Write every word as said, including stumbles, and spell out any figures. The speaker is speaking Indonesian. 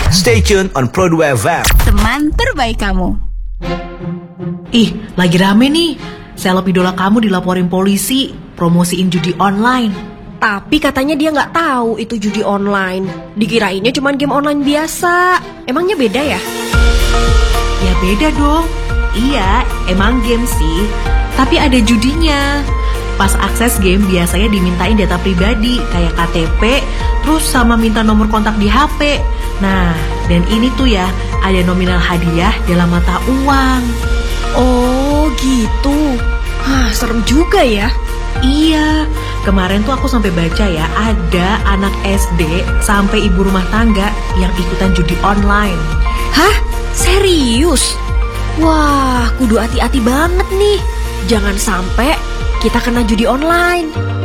Stay tuned on Pro dua F M. Teman terbaik kamu. Ih, lagi rame nih. Seleb idola kamu dilaporin polisi, promosiin judi online. Tapi katanya dia nggak tahu itu judi online. Dikirainnya cuma game online biasa. Emangnya beda ya? Ya beda dong. Iya, emang game sih, tapi ada judinya. Pas akses game biasanya dimintain data pribadi kayak K T P, terus sama minta nomor kontak di H P. Nah, dan ini tuh ya, ada nominal hadiah dalam mata uang. Oh gitu. Hah, serem juga ya. Iya, kemarin tuh aku sampai baca ya, ada anak S D sampai ibu rumah tangga yang ikutan judi online. Hah? Serius? Wah, kudu hati-hati banget nih. Jangan sampai kita kena judi online.